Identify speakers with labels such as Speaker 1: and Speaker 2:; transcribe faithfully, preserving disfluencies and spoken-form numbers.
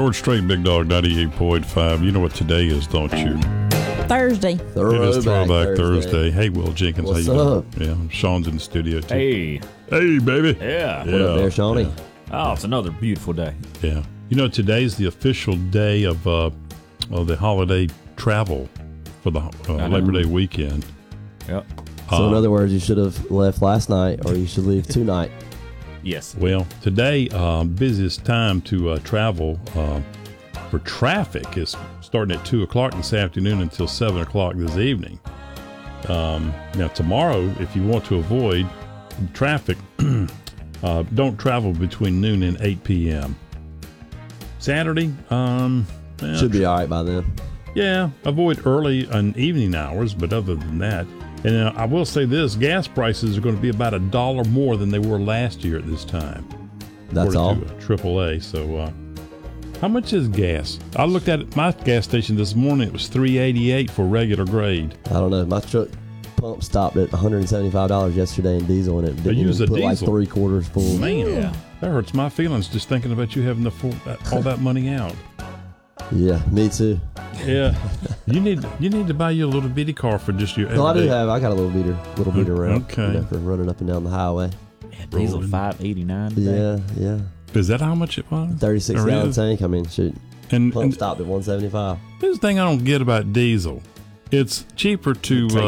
Speaker 1: George Strait, Big Dog ninety-eight point five. You know what today is, don't you?
Speaker 2: Thursday.
Speaker 1: Throwback it is Throwback Thursday. Thursday. Hey, Will Jenkins.
Speaker 3: What's
Speaker 1: how you
Speaker 3: up?
Speaker 1: doing? Yeah, Sean's in the studio, too.
Speaker 4: Hey.
Speaker 1: Hey, baby.
Speaker 4: Yeah.
Speaker 1: yeah.
Speaker 3: What up there, Shawnee?
Speaker 4: Yeah. Oh, it's another beautiful day.
Speaker 1: Yeah. You know, today's the official day of, uh, of the holiday travel for the uh, Labor Day weekend.
Speaker 4: Yep.
Speaker 3: So,
Speaker 1: uh,
Speaker 3: in other words, you should have left last night or you should leave tonight.
Speaker 4: Yes.
Speaker 1: Well, today, uh, busiest time to uh, travel uh, for traffic is starting at two o'clock this afternoon until seven o'clock this evening. Um, now, tomorrow, if you want to avoid traffic, uh, don't travel between noon and eight p.m. Saturday, um, well,
Speaker 3: Should be all right by then.
Speaker 1: yeah, avoid early and evening hours, but other than that, and uh, I will say this, gas prices are going to be about a dollar more than they were last year at this time.
Speaker 3: That's all.
Speaker 1: triple A. So, uh, how much is gas? I looked at it, my gas station this morning. It was three eighty-eight for regular grade.
Speaker 3: I don't know. My truck pump stopped at one hundred seventy-five dollars yesterday in diesel, and it didn't
Speaker 1: use
Speaker 3: even
Speaker 1: a
Speaker 3: put like
Speaker 1: diesel?
Speaker 3: three quarters full.
Speaker 1: Man,
Speaker 4: Yeah.
Speaker 1: that hurts my feelings just thinking about you having to full, that, all that money out.
Speaker 3: Yeah, me too.
Speaker 1: Yeah, you need you need to buy you a little bitty car for just your.
Speaker 3: No, I do
Speaker 1: everyday-
Speaker 3: have. I got a little beater, little beater around.
Speaker 1: Okay.
Speaker 3: You know, for running up and down the highway.
Speaker 4: Yeah, diesel
Speaker 1: Rolling.
Speaker 4: five eighty-nine today.
Speaker 3: Yeah, yeah.
Speaker 1: Is that how much it was?
Speaker 3: thirty-six
Speaker 1: Or
Speaker 3: gallon
Speaker 1: is?
Speaker 3: tank. I mean, shoot.
Speaker 1: And,
Speaker 3: Pump
Speaker 1: and
Speaker 3: stopped at one seventy-five.
Speaker 1: here's the thing I don't get about diesel. It's cheaper to.
Speaker 4: It takes